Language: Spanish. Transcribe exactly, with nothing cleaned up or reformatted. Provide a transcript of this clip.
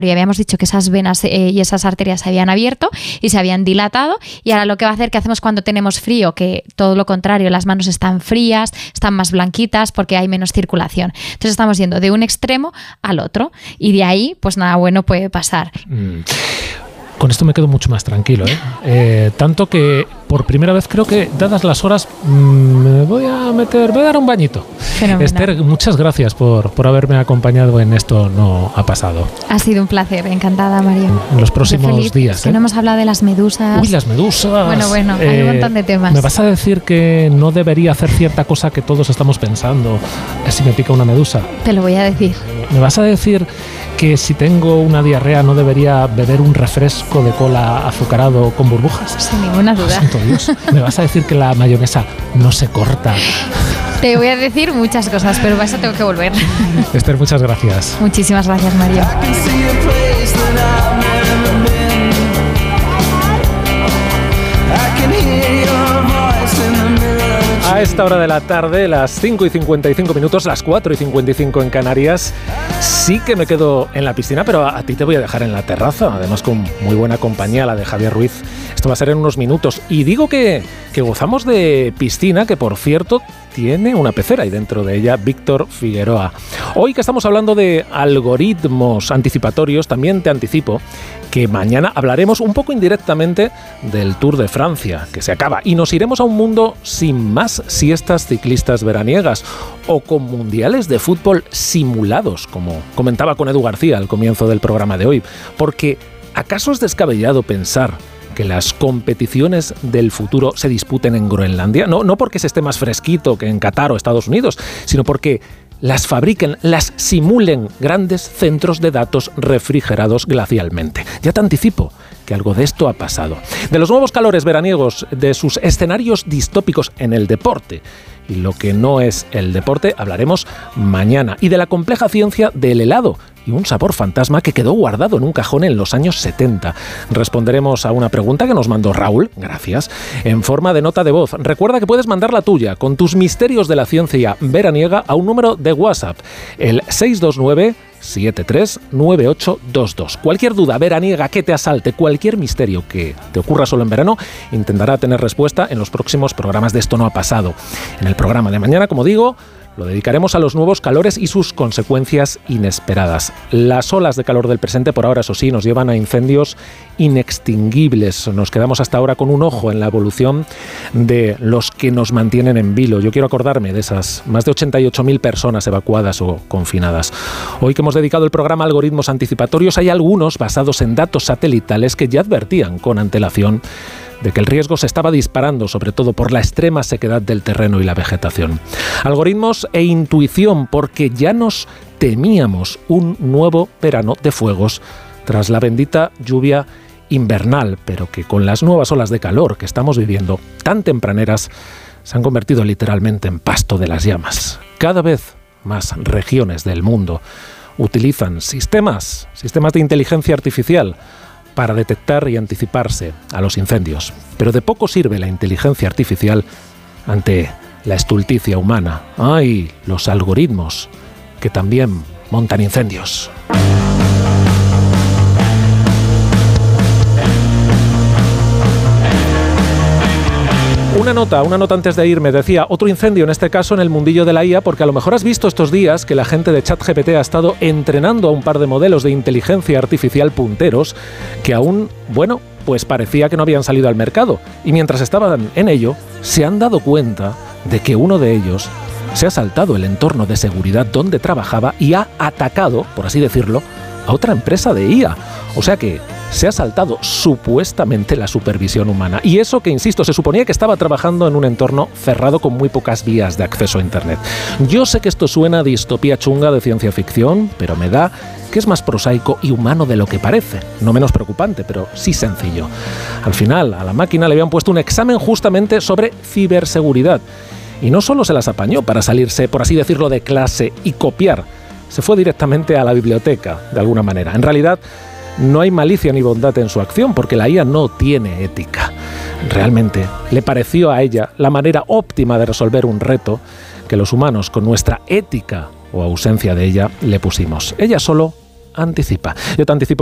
Y habíamos dicho que esas venas eh, y esas arterias se habían abierto y se habían dilatado, y ahora lo que va a hacer, que hacemos cuando tenemos frío, que todo lo contrario, las manos están frías, están más blanquitas porque hay menos circulación. Entonces estamos yendo de un extremo al otro y de ahí pues nada bueno puede pasar. Mm. Con esto me quedo mucho más tranquilo, ¿eh? Eh, tanto que por primera vez creo que, dadas las horas, mmm, me voy a meter, voy a dar un bañito. Fenomenal. Esther, muchas gracias por, por haberme acompañado en Esto No Ha Pasado. Ha sido un placer, encantada, Mario. En los próximos feliz, días. Es que ¿eh? no hemos hablado de las medusas. Uy, las medusas. Bueno, bueno, hay eh, un montón de temas. ¿Me vas a decir que no debería hacer cierta cosa que todos estamos pensando si me pica una medusa? Te lo voy a decir. ¿Me vas a decir que si tengo una diarrea no debería beber un refresco de cola azucarado con burbujas? Sin ninguna duda. Santo Dios. ¿Me vas a decir que la mayonesa no se corta? Te voy a decir muchas cosas, pero para eso tengo que volver. Esther, muchas gracias. Muchísimas gracias, Mario. A esta hora de la tarde, las cinco y cincuenta y cinco minutos, las cuatro y cincuenta y cinco en Canarias, sí que me quedo en la piscina, pero a, a ti te voy a dejar en la terraza, además con muy buena compañía, la de Javier Ruiz. Esto va a ser en unos minutos. Y digo que, que gozamos de piscina, que por cierto tiene una pecera y dentro de ella Víctor Figueroa. Hoy que estamos hablando de algoritmos anticipatorios, también te anticipo que mañana hablaremos un poco indirectamente del Tour de Francia, que se acaba, y nos iremos a un mundo sin más siestas ciclistas veraniegas o con mundiales de fútbol simulados, como comentaba con Edu García al comienzo del programa de hoy, porque ¿acaso es descabellado pensar que las competiciones del futuro se disputen en Groenlandia? No, no porque se esté más fresquito que en Qatar o Estados Unidos, sino porque las fabriquen, las simulen grandes centros de datos refrigerados glacialmente. Ya te anticipo que algo de esto ha pasado. De los nuevos calores veraniegos, de sus escenarios distópicos en el deporte y lo que no es el deporte, hablaremos mañana. Y de la compleja ciencia del helado y un sabor fantasma que quedó guardado en un cajón en los años setenta. Responderemos a una pregunta que nos mandó Raúl, gracias, en forma de nota de voz. Recuerda que puedes mandar la tuya con tus misterios de la ciencia veraniega a un número de WhatsApp, el seis dos nueve siete tres nueve ocho dos dos. Cualquier duda veraniega que te asalte, cualquier misterio que te ocurra solo en verano, intentará tener respuesta en los próximos programas de Esto No Ha Pasado. En el programa de mañana, como digo, lo dedicaremos a los nuevos calores y sus consecuencias inesperadas. Las olas de calor del presente, por ahora, eso sí, nos llevan a incendios inextinguibles. Nos quedamos hasta ahora con un ojo en la evolución de los que nos mantienen en vilo. Yo quiero acordarme de esas más de ochenta y ocho mil personas evacuadas o confinadas. Hoy que hemos dedicado el programa a algoritmos anticipatorios, hay algunos basados en datos satelitales que ya advertían con antelación de que el riesgo se estaba disparando, sobre todo por la extrema sequedad del terreno y la vegetación. Algoritmos e intuición, porque ya nos temíamos un nuevo verano de fuegos tras la bendita lluvia invernal, pero que con las nuevas olas de calor que estamos viviendo, tan tempraneras, se han convertido literalmente en pasto de las llamas. Cada vez más regiones del mundo utilizan sistemas, sistemas de inteligencia artificial para detectar y anticiparse a los incendios. Pero de poco sirve la inteligencia artificial ante la estulticia humana. ¡Ay! Los algoritmos que también montan incendios. Una nota, una nota antes de irme, decía, otro incendio en este caso en el mundillo de la I A, porque a lo mejor has visto estos días que la gente de ChatGPT ha estado entrenando a un par de modelos de inteligencia artificial punteros que aún, bueno, pues parecía que no habían salido al mercado. Y mientras estaban en ello, se han dado cuenta de que uno de ellos se ha saltado el entorno de seguridad donde trabajaba y ha atacado, por así decirlo, a otra empresa de I A. O sea que se ha saltado supuestamente la supervisión humana. Y eso que, insisto, se suponía que estaba trabajando en un entorno cerrado con muy pocas vías de acceso a Internet. Yo sé que esto suena a distopía chunga de ciencia ficción, pero me da que es más prosaico y humano de lo que parece. No menos preocupante, pero sí sencillo. Al final, a la máquina le habían puesto un examen justamente sobre ciberseguridad. Y no solo se las apañó para salirse, por así decirlo, de clase y copiar, se fue directamente a la biblioteca, de alguna manera. En realidad, no hay malicia ni bondad en su acción, porque la I A no tiene ética. Realmente, le pareció a ella la manera óptima de resolver un reto que los humanos, con nuestra ética o ausencia de ella, le pusimos. Ella solo anticipa. Yo te anticipo